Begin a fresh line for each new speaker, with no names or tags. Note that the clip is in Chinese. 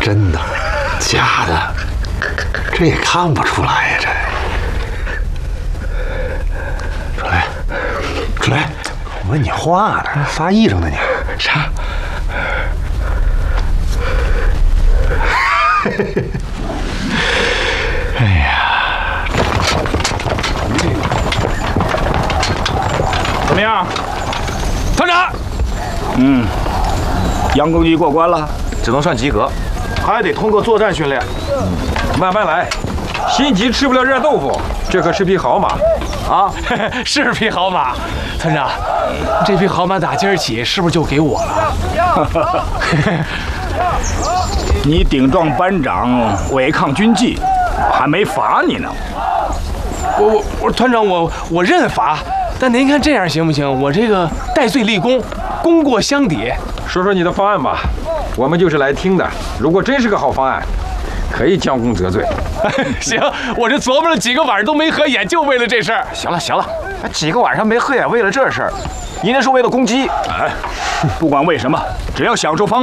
真的，假的，这也看不出来呀，这。出来，我问你话呢，啥意思呢你？
啥？
哎呀，
怎么样，
团长？
杨公鸡过关了，
只能算及格，还得通过作战训练。慢慢来，心急吃不了热豆腐，这可是匹好马啊！
是匹好马，团长，这匹好马打今儿起是不是就给我了？
你顶撞班长，违抗军纪，还没罚你呢。
我团长，我认罚，但您看这样行不行？我这个戴罪立功，功过相抵。
说说你的方案吧，我们就是来听的。如果真是个好方案，可以将功折罪。
行，我这琢磨了几个晚上都没合眼，就为了这事儿。
行了，几个晚上没合眼，为了这事儿，人家是为了攻击。
哎，不管为什么，只要想出方案。